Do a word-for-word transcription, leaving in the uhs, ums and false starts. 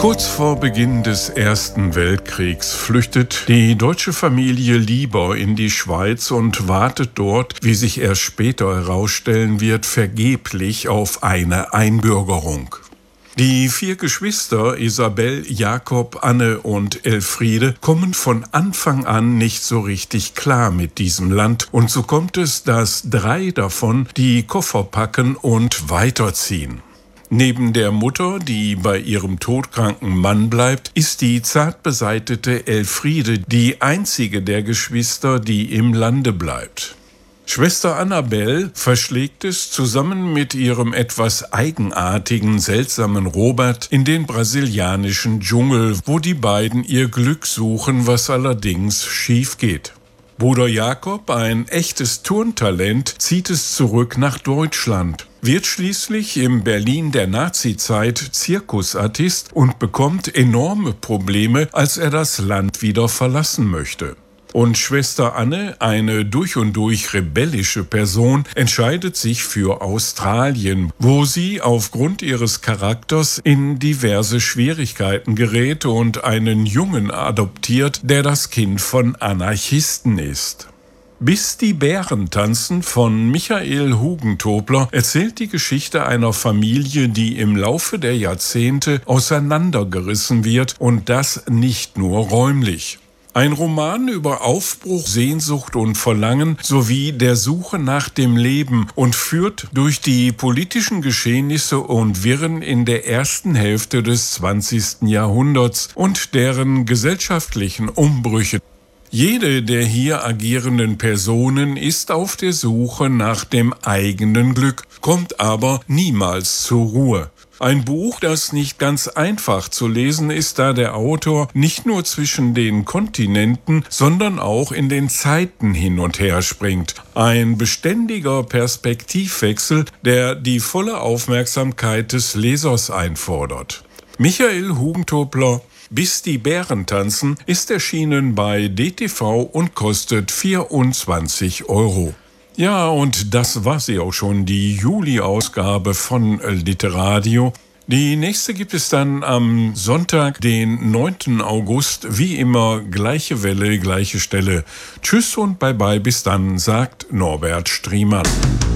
Kurz vor Beginn des Ersten Weltkriegs flüchtet die deutsche Familie Lieber in die Schweiz und wartet dort, wie sich erst später herausstellen wird, vergeblich auf eine Einbürgerung. Die vier Geschwister Isabel, Jakob, Anne und Elfriede kommen von Anfang an nicht so richtig klar mit diesem Land und so kommt es, dass drei davon die Koffer packen und weiterziehen. Neben der Mutter, die bei ihrem todkranken Mann bleibt, ist die zart beseitete Elfriede die einzige der Geschwister, die im Lande bleibt. Schwester Annabel verschlägt es zusammen mit ihrem etwas eigenartigen, seltsamen Robert in den brasilianischen Dschungel, wo die beiden ihr Glück suchen, was allerdings schief geht. Bruder Jakob, ein echtes Turntalent, zieht es zurück nach Deutschland, wird schließlich im Berlin der Nazizeit Zirkusartist und bekommt enorme Probleme, als er das Land wieder verlassen möchte. Und Schwester Anne, eine durch und durch rebellische Person, entscheidet sich für Australien, wo sie aufgrund ihres Charakters in diverse Schwierigkeiten gerät und einen Jungen adoptiert, der das Kind von Anarchisten ist. Bis die Bären tanzen von Michael Hugentobler erzählt die Geschichte einer Familie, die im Laufe der Jahrzehnte auseinandergerissen wird und das nicht nur räumlich. Ein Roman über Aufbruch, Sehnsucht und Verlangen sowie der Suche nach dem Leben und führt durch die politischen Geschehnisse und Wirren in der ersten Hälfte des zwanzigsten Jahrhunderts und deren gesellschaftlichen Umbrüche. Jede der hier agierenden Personen ist auf der Suche nach dem eigenen Glück, kommt aber niemals zur Ruhe. Ein Buch, das nicht ganz einfach zu lesen ist, da der Autor nicht nur zwischen den Kontinenten, sondern auch in den Zeiten hin und her springt. Ein beständiger Perspektivwechsel, der die volle Aufmerksamkeit des Lesers einfordert. Michael Hugentobler, Bis die Bären tanzen, ist erschienen bei D T V und kostet vierundzwanzig Euro. Ja, und das war sie auch schon, die Juli-Ausgabe von Literadio. Die nächste gibt es dann am Sonntag, den neunten August. Wie immer, gleiche Welle, gleiche Stelle. Tschüss und bye bye, bis dann, sagt Norbert Striemann.